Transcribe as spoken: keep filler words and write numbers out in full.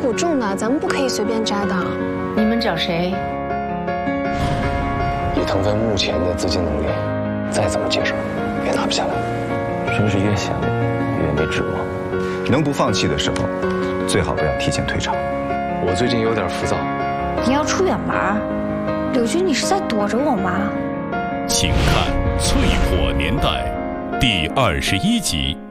股重的，咱们不可以随便摘的。 你们找谁？ 以腾飞目前的资金能力，再怎么接手也拿不下来。 真是越想越没指望。 能不放弃的时候，最好不要提前退场。 我最近有点浮躁。 你要出远门？柳军，你是在躲着我吗？ 请看《淬火年代》第二十一集。